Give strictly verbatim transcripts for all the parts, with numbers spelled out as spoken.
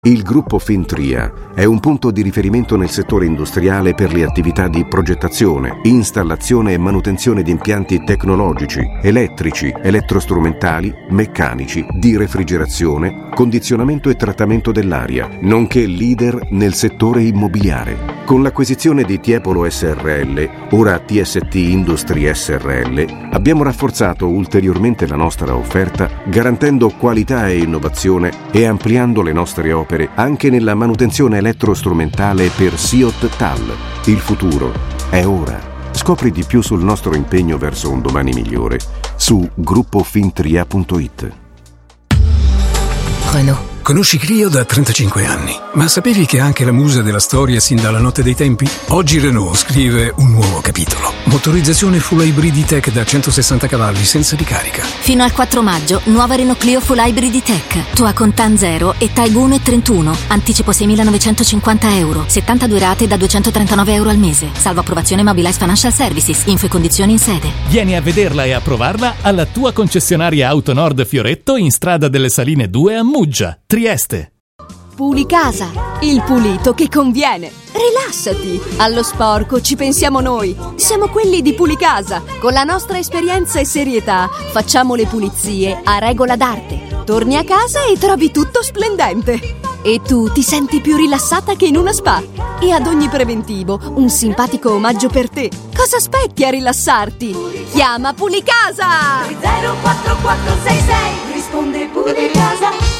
Il gruppo Fintria è un punto di riferimento nel settore industriale per le attività di progettazione, installazione e manutenzione di impianti tecnologici, elettrici, elettrostrumentali, meccanici, di refrigerazione, condizionamento e trattamento dell'aria, nonché leader nel settore immobiliare. Con l'acquisizione di Tiepolo S R L, ora T S T Industry S R L, abbiamo rafforzato ulteriormente la nostra offerta, garantendo qualità e innovazione e ampliando le nostre opere anche nella manutenzione elettrostrumentale per SIOT T A L. Il futuro è ora. Scopri di più sul nostro impegno verso un domani migliore su gruppo fintria punto it. Renault. Conosci Clio da trentacinque anni, ma sapevi che è anche la musa della storia sin dalla notte dei tempi? Oggi Renault scrive un nuovo capitolo. Motorizzazione full hybrid tech da centosessanta cavalli senza ricarica. Fino al quattro maggio, nuova Renault Clio full hybrid tech. Tua Contan zero e Taigo uno e trentuno. Anticipo seimilanovecentocinquanta euro. settantadue rate da duecentotrentanove euro al mese. Salvo approvazione Mobilize Financial Services. Info e condizioni in sede. Vieni a vederla e a provarla alla tua concessionaria Auto Nord Fioretto in strada delle Saline due a Muggia, Trieste. Pulicasa, il pulito che conviene. Rilassati, allo sporco ci pensiamo noi. Siamo quelli di Pulicasa. Con la nostra esperienza e serietà facciamo le pulizie a regola d'arte. Torni a casa e trovi tutto splendente. E tu ti senti più rilassata che in una spa. E ad ogni preventivo un simpatico omaggio per te. Cosa aspetti a rilassarti? Chiama Pulicasa! zero quattro quattro sei sei, risponde Pulicasa.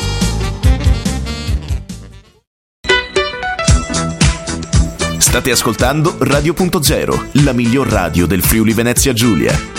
State ascoltando Radio Punto Zero, la miglior radio del Friuli Venezia Giulia.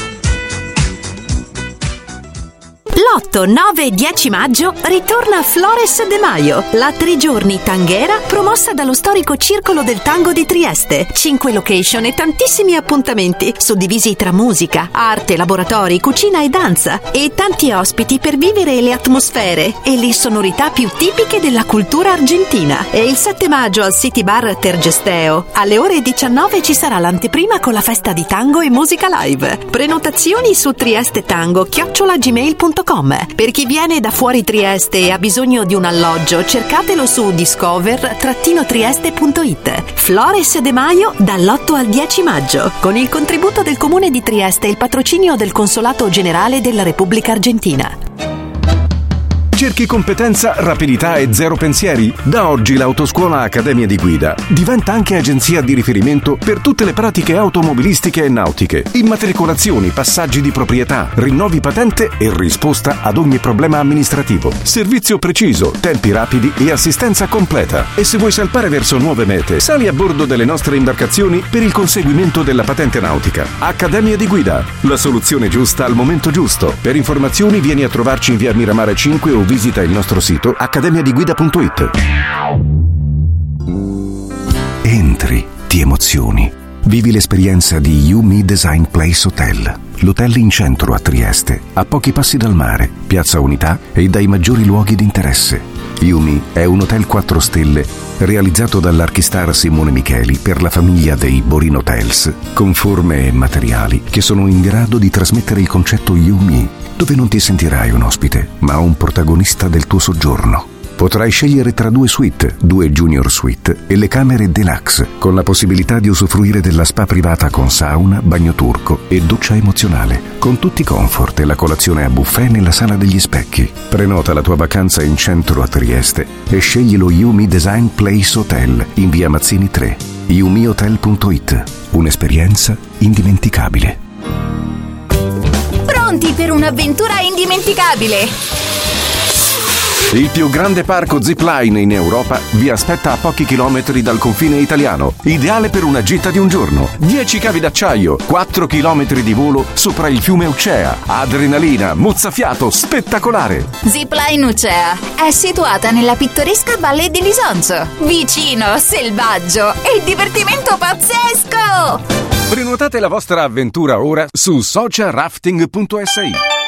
L'otto, nove e dieci maggio ritorna Flores de Mayo, la tre giorni tanghera promossa dallo storico Circolo del Tango di Trieste. Cinque location e tantissimi appuntamenti, suddivisi tra musica, arte, laboratori, cucina e danza, e tanti ospiti per vivere le atmosfere e le sonorità più tipiche della cultura argentina. E il sette maggio al City Bar Tergesteo, alle ore diciannove ci sarà l'anteprima con la festa di tango e musica live. Prenotazioni su triestetango chiocciola gmail punto com. Per chi viene da fuori Trieste e ha bisogno di un alloggio, cercatelo su discover trieste punto it. Flores de Mayo dall'otto al dieci maggio, con il contributo del Comune di Trieste e il patrocinio del Consolato Generale della Repubblica Argentina. Cerchi competenza, rapidità e zero pensieri? Da oggi l'Autoscuola Accademia di Guida diventa anche agenzia di riferimento per tutte le pratiche automobilistiche e nautiche. Immatricolazioni, passaggi di proprietà, rinnovi patente e risposta ad ogni problema amministrativo. Servizio preciso, tempi rapidi e assistenza completa. E se vuoi salpare verso nuove mete, sali a bordo delle nostre imbarcazioni per il conseguimento della patente nautica. Accademia di Guida, la soluzione giusta al momento giusto. Per informazioni vieni a trovarci in via Miramare cinque o visita il nostro sito accademia di guida punto it. Entri, ti emozioni. Vivi l'esperienza di Yumi Design Place Hotel, l'hotel in centro a Trieste, a pochi passi dal mare, Piazza Unità e dai maggiori luoghi di interesse. Yumi è un hotel quattro stelle realizzato dall'archistar Simone Micheli per la famiglia dei Borin Hotels, con forme e materiali che sono in grado di trasmettere il concetto Yumi, dove non ti sentirai un ospite, ma un protagonista del tuo soggiorno. Potrai scegliere tra due suite, due junior suite e le camere deluxe, con la possibilità di usufruire della spa privata con sauna, bagno turco e doccia emozionale, con tutti i comfort e la colazione a buffet nella sala degli specchi. Prenota la tua vacanza in centro a Trieste e scegli lo Yumi Design Place Hotel in via Mazzini tre. yumi hotel punto it. Un'esperienza indimenticabile. Pronti per un'avventura indimenticabile? Il più grande parco zipline in Europa vi aspetta a pochi chilometri dal confine italiano, ideale per una gita di un giorno. dieci cavi d'acciaio, quattro chilometri di volo sopra il fiume Ucea, adrenalina, mozzafiato, spettacolare. Zipline Ucea è situata nella pittoresca Valle di Lisonzo, vicino, selvaggio e divertimento pazzesco. Prenotate la vostra avventura ora su social rafting punto es i.